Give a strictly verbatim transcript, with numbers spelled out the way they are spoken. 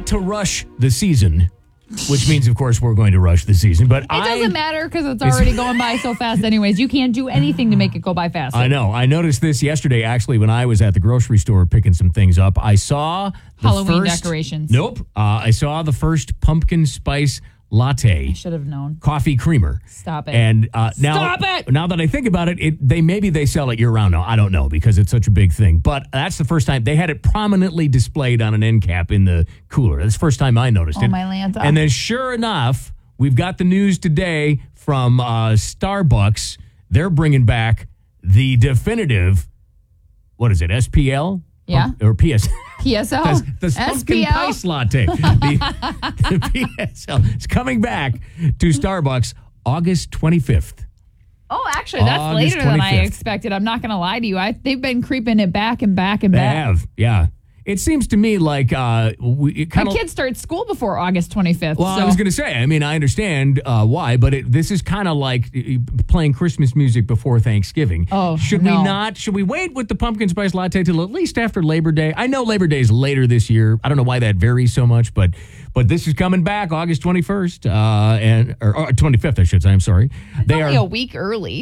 not to rush the season, which means, of course, we're going to rush the season. But it I, doesn't matter because it's already going by so fast anyways. You can't do anything to make it go by faster. I know. I noticed this yesterday, actually, when I was at the grocery store picking some things up. I saw the Halloween first, decorations. Nope. Uh, I saw the first pumpkin spice latte. I should have known. Coffee creamer. Stop it. And uh, now, Stop it! Now that I think about it, it, they maybe they sell it year round now. I don't know because it's such a big thing. But that's the first time they had it prominently displayed on an end cap in the cooler. That's the first time I noticed Oh, it. my Lanta. And then sure enough, we've got the news today from uh, Starbucks. They're bringing back the definitive, what is it, S P L? Yeah. Or P S. P S L? The, the pumpkin spice latte. The, the P S L is coming back to Starbucks August twenty-fifth. Oh, actually, that's August later than I twenty-fifth. expected. I'm not going to lie to you. I, they've been creeping it back and back and They back. have, yeah. It seems to me like uh, we kind My of. kids start school before August twenty-fifth. Well, so. I was going to say, I mean, I understand uh, why, but it, this is kind of like uh, playing Christmas music before Thanksgiving. Oh, should no. we not? Should we wait with the pumpkin spice latte till at least after Labor Day? I know Labor Day is later this year. I don't know why that varies so much, but but this is coming back August twenty-first uh, and or, or twenty-fifth, I should say. I'm sorry. It's they only are a week early.